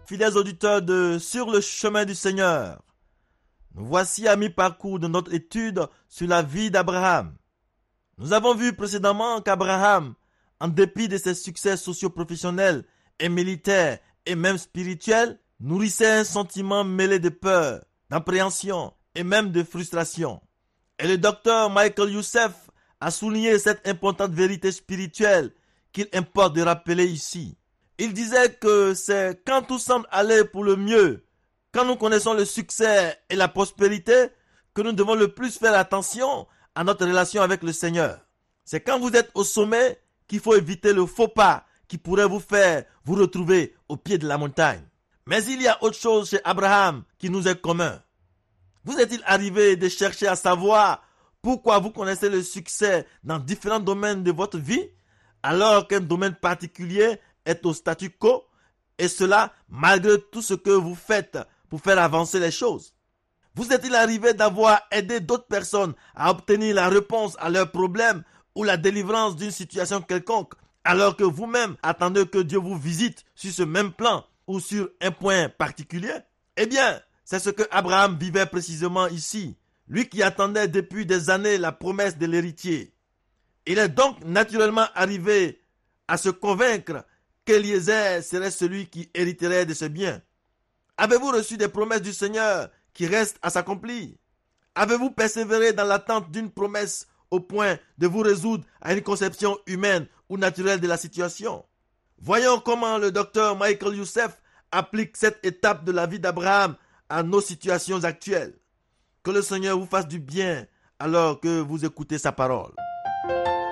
fidèles auditeurs de Sur le chemin du Seigneur. Nous voici à mi-parcours de notre étude sur la vie d'Abraham. Nous avons vu précédemment qu'Abraham, en dépit de ses succès socio-professionnels et militaires et même spirituels, nourrissait un sentiment mêlé de peur, d'appréhension et même de frustration. Et le docteur Michael Youssef a souligné cette importante vérité spirituelle qu'il importe de rappeler ici. Il disait que c'est quand tout semble aller pour le mieux, quand nous connaissons le succès et la prospérité, que nous devons le plus faire attention à notre relation avec le Seigneur. C'est quand vous êtes au sommet qu'il faut éviter le faux pas qui pourrait vous faire vous retrouver au pied de la montagne. Mais il y a autre chose chez Abraham qui nous est commun. Vous est-il arrivé de chercher à savoir pourquoi vous connaissez le succès dans différents domaines de votre vie, alors qu'un domaine particulier est au statu quo, et cela malgré tout ce que vous faites pour faire avancer les choses? Vous est-il arrivé d'avoir aidé d'autres personnes à obtenir la réponse à leurs problèmes ou la délivrance d'une situation quelconque, alors que vous-même attendez que Dieu vous visite sur ce même plan ou sur un point particulier? Eh bien, c'est ce que Abraham vivait précisément ici, lui qui attendait depuis des années la promesse de l'héritier. Il est donc naturellement arrivé à se convaincre qu'Éliezer serait celui qui hériterait de ce bien. Avez-vous reçu des promesses du Seigneur qui restent à s'accomplir? Avez-vous persévéré dans l'attente d'une promesse au point de vous résoudre à une conception humaine ou naturelle de la situation? Voyons comment le docteur Michael Youssef applique cette étape de la vie d'Abraham à nos situations actuelles. Que le Seigneur vous fasse du bien alors que vous écoutez sa parole.